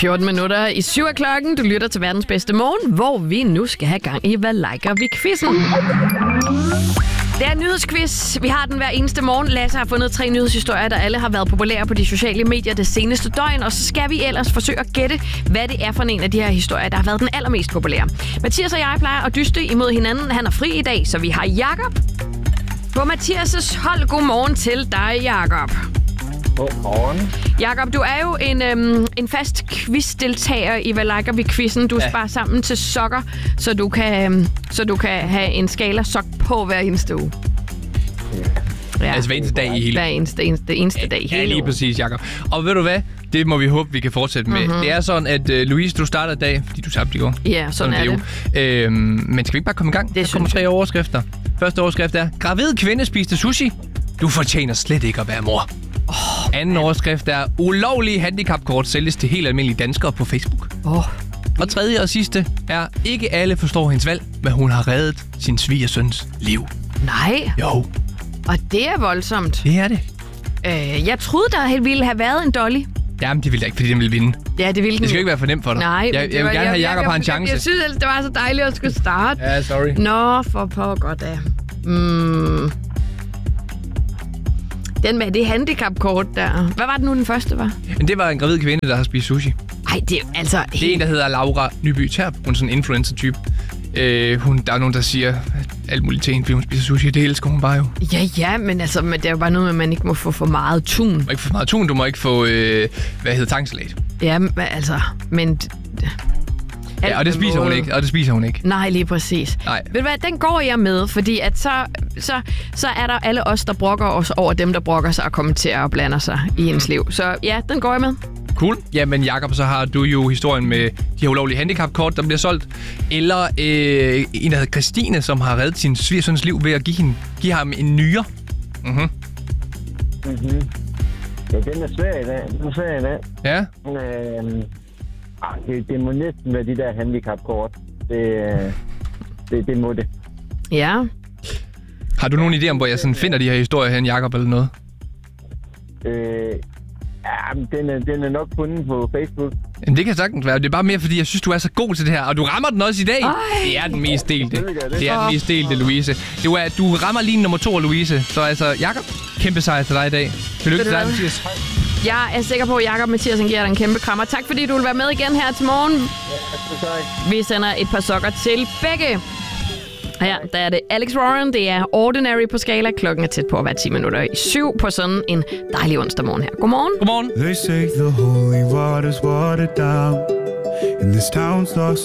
14 minutter i 7 af klokken. Du lytter til verdens bedste morgen, hvor vi nu skal have gang i Hvad liker vi-quizzen. Det er en nyhedsquiz. Vi har den hver eneste morgen. Lasse har fundet 3 nyhedshistorier, der alle har været populære på de sociale medier det seneste døgn. Og så skal vi ellers forsøge at gætte, hvad det er for en af de her historier, der har været den allermest populære. Mathias og jeg plejer at dyste imod hinanden. Han er fri i dag, så vi har Jakob på Mathias' hold. Godmorgen til dig, Jakob. Godmorgen. Jakob, du er jo en fast quizdeltager i Hvad liker vi-quizzen. Du sparer sammen til sokker, så du kan have en skala sok på hver eneste uge. Ja. Altså hver eneste dag i hele hver eneste dag i hele lige præcis, Jakob. Og ved du hvad? Det må vi håbe, vi kan fortsætte med. Det er sådan, at Louise, du starter i dag, fordi du tabte i går. Ja, sådan er det. Men skal vi ikke bare komme i gang? Der kommer 3 overskrifter. Første overskrift er: Gravid kvinde spiste sushi. Du fortjener slet ikke at være mor. Anden overskrift er: Ulovlige handicapkort sælges til helt almindelige danskere på Facebook. Og tredje og sidste er: Ikke alle forstår hendes valg, men hun har reddet sin svigersøns liv. Nej. Jo. Og det er voldsomt. Det er det. Jeg troede, der ville have været en Dolly. Jamen, det ville da ikke, fordi den ville vinde. Ja, det ville den. Det skal jo ikke være for nemt for dig. Nej. Jeg vil gerne have, Jakob har en chance. Jeg synes, det var så dejligt at skulle starte. Ja, sorry. Nå, for pokker da. Den med det handicapkort der. Hvad var det nu, den første var? Men det var en gravid kvinde, der har spist sushi. Ej, det er altså... Det er en, der hedder Laura Nyby Terp. Hun er sådan en influencer-type. Der er nogen, der siger alt muligt til hende, fordi hun spiser sushi. Det elsker hun bare jo. Ja, men det er jo bare noget med, at man ikke må få for meget tun. Du må ikke få for meget tun, du må ikke få, tangsalat. Ja, men... Ja, og det spiser hun ikke. Nej, lige præcis. Nej. Ved du hvad, den går jeg med, fordi at så er der alle os, der brokker os over dem, der brokker sig og kommenterer og blander sig i hendes liv. Så ja, den går jeg med. Cool. Jamen Jakob, så har du jo historien med de her ulovlige handicapkort, der bliver solgt. Eller en, der hedder Christine, som har reddet sin svigersøns liv ved at give ham en nyre. Ja, den er svær i dag. Ja. Det må næsten være de der handicapkort. Det må det. Ja. Har du nogen idé om, hvor jeg sådan finder de her historier hen, Jakob, eller noget? Den er nok fundet på Facebook. Jamen, det kan sagtens være. Det er bare mere, fordi jeg synes, du er så god til det her. Og du rammer den også i dag. Ej. Det er den mest delte. Det er den mest delte, Louise. Du rammer lige nummer 2, Louise. Så altså, Jakob, kæmpe sejr til dig i dag. Tillykke til dig, Mathias. Jeg er sikker på, at Jakob Mathias giver dig en kæmpe krammer. Tak fordi du vil være med igen her til morgen. Ja, vi sender et par sokker til begge. Her, der er det Alex Warren. Det er Ordinary på skala. Klokken er tæt på at være 10 minutter i 7 på sådan en dejlig onsdag morgen her. Godmorgen. Godmorgen. They say the holy water's watered down, and this town's lost